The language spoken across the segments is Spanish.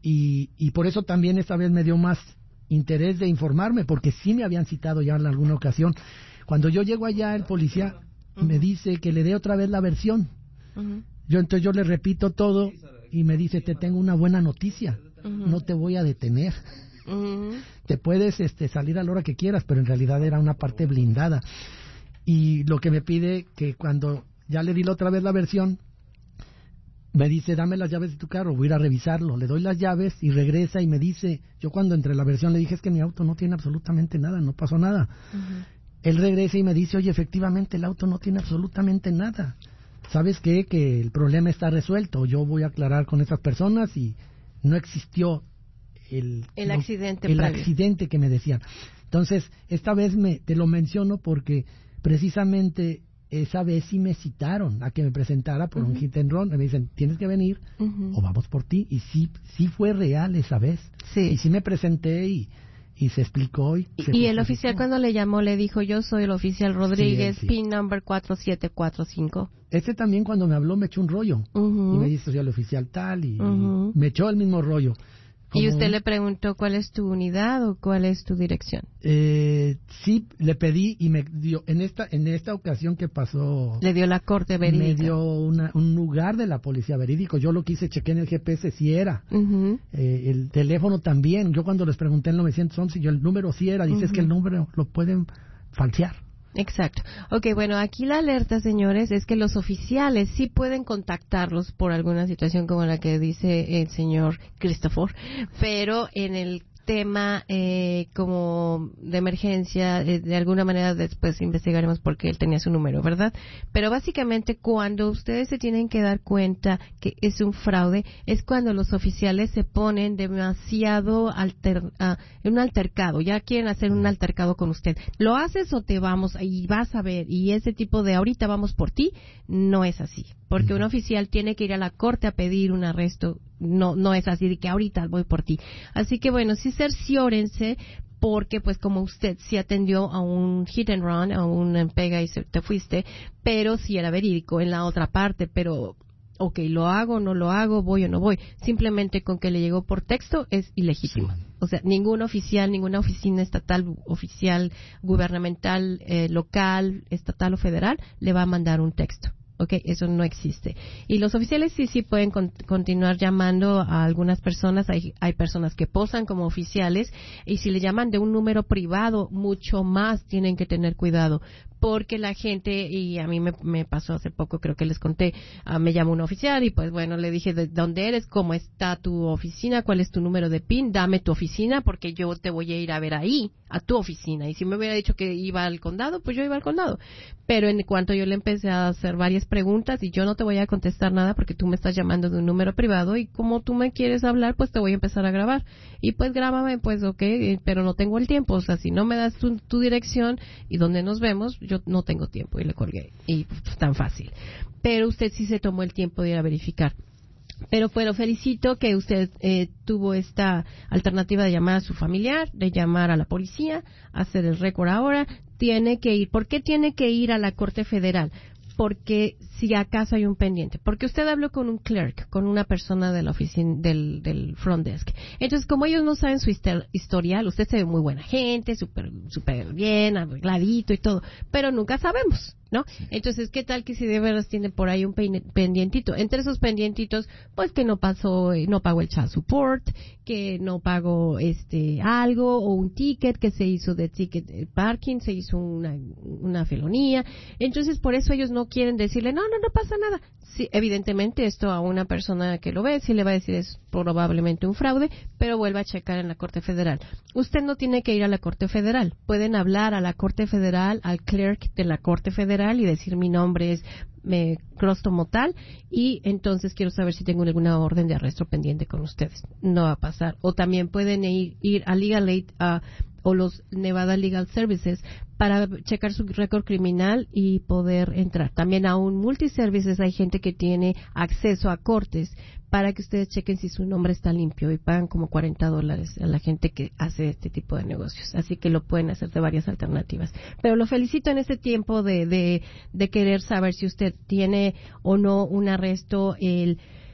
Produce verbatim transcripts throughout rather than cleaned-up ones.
y, y por eso también esta vez me dio más interés de informarme, porque sí me habían citado ya en alguna ocasión. Cuando yo llego allá, el policía uh-huh. me dice que le dé otra vez la versión. Uh-huh. Yo entonces yo le repito todo y me dice, te tengo una buena noticia, uh-huh. no te voy a detener. Uh-huh. Te puedes este, salir a la hora que quieras, pero en realidad era una parte blindada. Y lo que me pide que cuando ya le di la otra vez la versión, me dice, dame las llaves de tu carro, voy a ir a revisarlo. Le doy las llaves y regresa y me dice, yo cuando entré la versión le dije, es que mi auto no tiene absolutamente nada, no pasó nada. Uh-huh. Él regresa y me dice, oye, efectivamente el auto no tiene absolutamente nada. ¿Sabes qué? Que el problema está resuelto. Yo voy a aclarar con esas personas y no existió el, el, accidente, el accidente que me decían. Entonces, esta vez me te lo menciono porque precisamente esa vez sí me citaron a que me presentara por uh-huh. un hit and run. Me dicen, tienes que venir uh-huh. o vamos por ti. Y sí, sí fue real esa vez. Sí. Y sí me presenté y, y se explicó. Y, se y el oficial cuando le llamó le dijo, yo soy el oficial Rodríguez, sí, sí. P I N number cuatro siete cuatro cinco. Este también cuando me habló me echó un rollo. Uh-huh. Y me dice, soy el oficial tal y, uh-huh. y me echó el mismo rollo. Como, ¿y usted le preguntó cuál es tu unidad o cuál es tu dirección? Eh, sí, le pedí y me dio, en esta en esta ocasión que pasó... Le dio la corte verídica. Me dio una, un lugar de la policía verídico. Yo lo quise, chequé en el G P S si era. Uh-huh. Eh, el teléfono también. Yo cuando les pregunté en nueve once, yo el número sí era. Dices uh-huh. que el número lo pueden falsear. Exacto. Ok, bueno, aquí la alerta, señores, es que los oficiales sí pueden contactarlos por alguna situación como la que dice el señor Christopher, pero en el tema eh, como de emergencia, eh, de alguna manera después investigaremos por qué él tenía su número, ¿verdad? Pero básicamente cuando ustedes se tienen que dar cuenta que es un fraude, es cuando los oficiales se ponen demasiado alter, uh, en un altercado, ya quieren hacer un altercado con usted. ¿Lo haces o te vamos? Y vas a ver, y ese tipo de ahorita vamos por ti, no es así. Porque un oficial tiene que ir a la corte a pedir un arresto, no no es así de que ahorita voy por ti. Así que bueno, sí cerciórense, porque pues como usted sí atendió a un hit and run, a un pega y se, te fuiste, pero sí era verídico en la otra parte, pero ok, lo hago, no lo hago, voy o no voy. Simplemente con que le llegó por texto es ilegítimo. Sí. O sea, ningún oficial, ninguna oficina estatal, oficial, gubernamental, eh, local, estatal o federal le va a mandar un texto. Ok, eso no existe. Y los oficiales sí, sí pueden con, continuar llamando a algunas personas. Hay, hay personas que posan como oficiales y si le llaman de un número privado, mucho más tienen que tener cuidado. Porque la gente, y a mí me, me pasó hace poco, creo que les conté, uh, me llamó un oficial y pues bueno, le dije de dónde eres, cómo está tu oficina, cuál es tu número de P I N, dame tu oficina porque yo te voy a ir a ver ahí, a tu oficina. Y si me hubiera dicho que iba al condado, pues yo iba al condado. Pero en cuanto yo le empecé a hacer varias preguntas y yo no te voy a contestar nada porque tú me estás llamando de un número privado y como tú me quieres hablar, pues te voy a empezar a grabar. Y pues grábame, pues ok, pero no tengo el tiempo. O sea, si no me das tu, tu dirección y donde nos vemos, yo no tengo tiempo y le colgué. Y pues, tan fácil. Pero usted sí se tomó el tiempo de ir a verificar. Pero bueno, felicito que usted eh, tuvo esta alternativa de llamar a su familiar, de llamar a la policía, hacer el récord ahora. Tiene que ir. ¿Por qué tiene que ir a la Corte Federal? Porque si acaso hay un pendiente. Porque usted habló con un clerk, con una persona de la oficina, del, del front desk. Entonces, como ellos no saben su historial, usted se ve muy buena gente, súper super bien, arregladito y todo, pero nunca sabemos, ¿no? Entonces, ¿qué tal que si de veras tiene por ahí un pendientito? Entre esos pendientitos, pues que no pasó, no pagó el child support, que no pagó este algo, o un ticket que se hizo de ticket parking, se hizo una, una felonía. Entonces, por eso ellos no quieren decirle, no, no, no pasa nada. Sí, evidentemente esto a una persona que lo ve, sí le va a decir es probablemente un fraude, pero vuelva a checar en la Corte Federal. Usted no tiene que ir a la Corte Federal. Pueden hablar a la Corte Federal, al clerk de la Corte Federal y decir mi nombre es me Crostomo tal y entonces quiero saber si tengo alguna orden de arresto pendiente con ustedes. No va a pasar. O también pueden ir, ir a Legal Aid uh, o los Nevada Legal Services para checar su récord criminal y poder entrar. También a un multiservices hay gente que tiene acceso a cortes para que ustedes chequen si su nombre está limpio y pagan como cuarenta dólares a la gente que hace este tipo de negocios. Así que lo pueden hacer de varias alternativas. Pero lo felicito en este tiempo de, de, de querer saber si usted tiene o no un arresto. El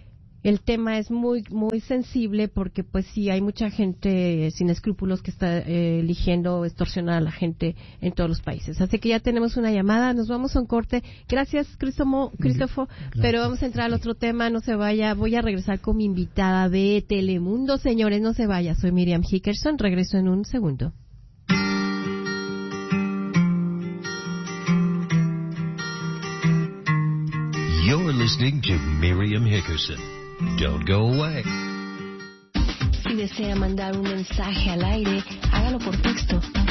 el tema es muy muy sensible porque pues sí hay mucha gente eh, sin escrúpulos que está eh, eligiendo extorsionar a la gente en todos los países. Así que ya tenemos una llamada, nos vamos a un corte. Gracias, Cristomo, Cristóforo, pero vamos a entrar al otro tema, no se vaya, voy a regresar con mi invitada de Telemundo, señores, no se vaya, soy Miriam Hickerson, regreso en un segundo. You're listening to Miriam Hickerson. Don't go away. Si desea mandar un mensaje al aire, hágalo por texto